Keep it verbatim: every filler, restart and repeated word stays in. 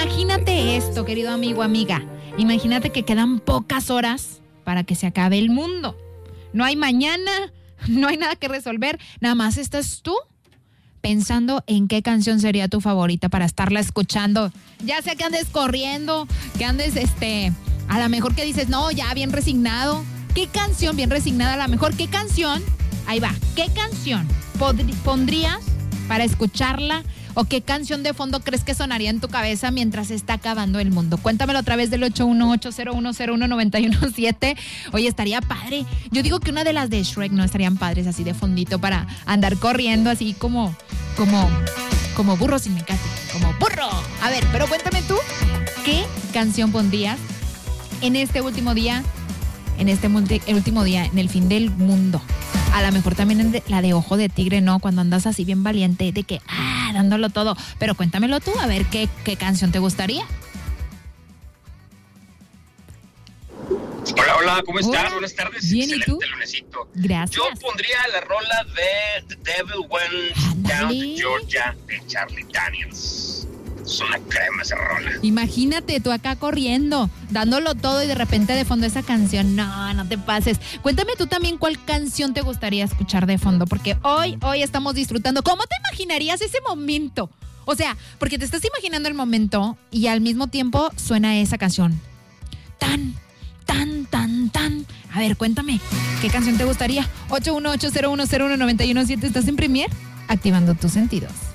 Imagínate esto, querido amigo, amiga. Imagínate que quedan pocas horas para que se acabe el mundo. No hay mañana, no hay nada que resolver. Nada más estás tú pensando en qué canción sería tu favorita para estarla escuchando. Ya sea que andes corriendo, que andes, este, a lo mejor que dices, no, ya bien resignado. ¿Qué canción, bien resignada, a lo mejor, qué canción, ahí va, qué canción podri- pondrías para escucharla? ¿O qué canción de fondo crees que sonaría en tu cabeza mientras se está acabando el mundo? Cuéntamelo a través del ocho uno ocho, cero uno cero uno, nueve uno siete. Oye, estaría padre. Yo digo que una de las de Shrek no estarían padres así de fondito para andar corriendo así como, como, como burro sin mecate. Como burro. A ver, pero cuéntame tú, ¿qué canción pondrías en este último día, en este multi, el último día, en el fin del mundo? A lo mejor también la de Ojo de Tigre, ¿no? Cuando andas así bien valiente, de que, ah, dándolo todo. Pero cuéntamelo tú, a ver qué, qué canción te gustaría. Hola, hola, ¿cómo estás? Hola. Buenas tardes. Bien, ¿y Excelente tú? lunesito. Gracias. Yo pondría la rola de The Devil Went Ándale. Down to Georgia de Charlie Daniels. Es una crema esa rola. Imagínate tú acá corriendo, dándolo todo y de repente de fondo esa canción. No, no te pases. Cuéntame tú también cuál canción te gustaría escuchar de fondo, porque hoy, hoy estamos disfrutando. ¿Cómo te imaginarías ese momento? O sea, porque te estás imaginando el momento y al mismo tiempo suena esa canción. Tan, tan, tan, tan. A ver, cuéntame, ¿qué canción te gustaría? ocho uno ocho, cero uno cero uno, nueve uno siete. ¿Estás en Premier? Activando tus sentidos.